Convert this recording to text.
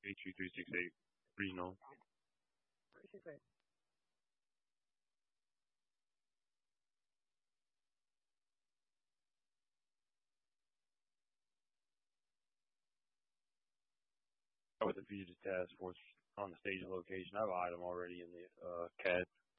HU368 Reno. With the fugitive task force on the stage of location. I have an item already in the CAD.